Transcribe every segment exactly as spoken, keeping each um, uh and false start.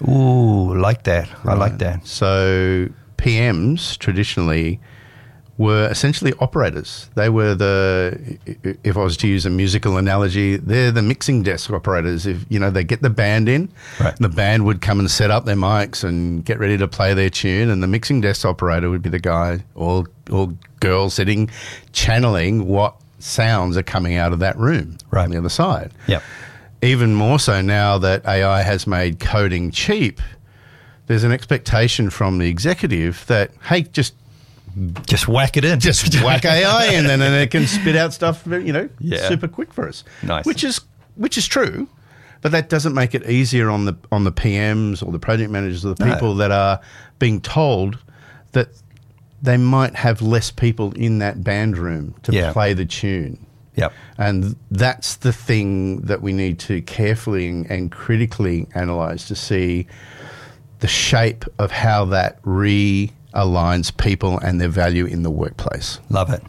Ooh, like that. Right. I like that. So P Ms traditionally were essentially operators. They were the, if I was to use a musical analogy, they're the mixing desk operators. If, you know, they get the band in, right. the band would come and set up their mics and get ready to play their tune, and the mixing desk operator would be the guy or, or girl sitting, channeling what sounds are coming out of that room right. on the other side. Yep. Even more so now that A I has made coding cheap, there's an expectation from the executive that, hey, just Just whack it in. Just whack A I in, and then it can spit out stuff, you know, yeah. super quick for us. Nice. Which is which is true, but that doesn't make it easier on the on the P Ms or the project managers or the people no. that are being told that they might have less people in that band room to yeah. play the tune. Yep. And that's the thing that we need to carefully and critically analyse to see the shape of how that re aligns people and their value in the workplace. Love it.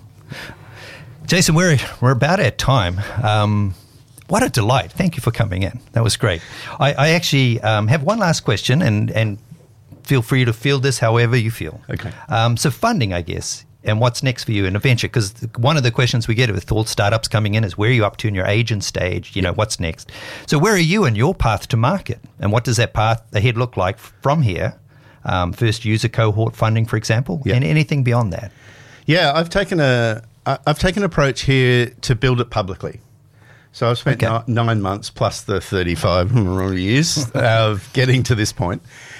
Jason, we're we're about at time. Um, what a delight. Thank you for coming in. That was great. I, I actually um, have one last question, and, and feel free to field this however you feel. Okay. Um, so funding, I guess, and what's next for you in a venture? Because one of the questions we get with all startups coming in is, where are you up to in your agent stage? You know, what's next? So where are you in your path to market? And what does that path ahead look like from here? Um, first user cohort funding, for example, yeah. and anything beyond that. Yeah, I've taken a I've taken an approach here to build it publicly. So I've spent okay. ni- nine months plus the thirty-five years of getting to this point.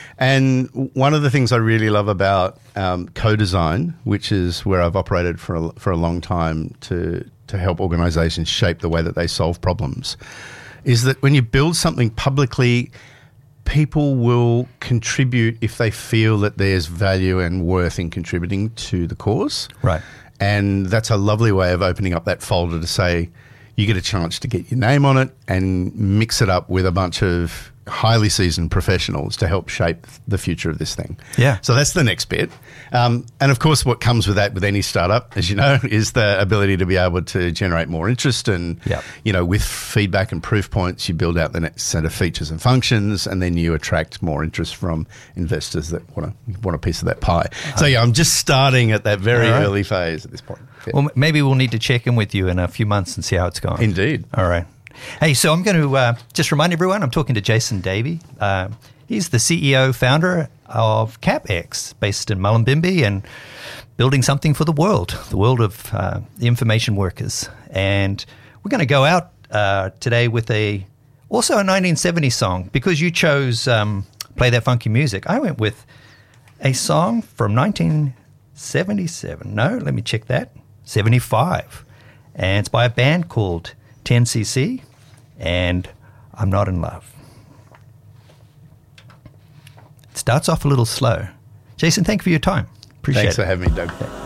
And one of the things I really love about um, co-design, which is where I've operated for a, for a long time to to help organisations shape the way that they solve problems, is that when you build something publicly, people will contribute if they feel that there's value and worth in contributing to the cause. Right. And that's a lovely way of opening up that folder to say, you get a chance to get your name on it and mix it up with a bunch of highly seasoned professionals to help shape the future of this thing. Yeah. So that's the next bit. Um, and of course, what comes with that with any startup, as you know, is the ability to be able to generate more interest. And, yep. you know, with feedback and proof points, you build out the next set of features and functions, and then you attract more interest from investors that want to want a piece of that pie. Uh-huh. So, yeah, I'm just starting at that very right. early phase at this point. Yeah. Well, maybe we'll need to check in with you in a few months and see how it's going. Indeed. All right. Hey, so I'm going to uh, just remind everyone, I'm talking to Jason Davey. Uh, he's the C E O, founder of CapX, based in Mullumbimby, and building something for the world, the world of uh, information workers. And we're going to go out uh, today with a also a nineteen seventies song. Because you chose um, Play That Funky Music, I went with a song from nineteen seventy-seven. No, let me check that. seventy-five. And it's by a band called ten C C, and I'm Not in Love. It starts off a little slow. Jason, thank you for your time. Appreciate Thanks it. for having me, Doug.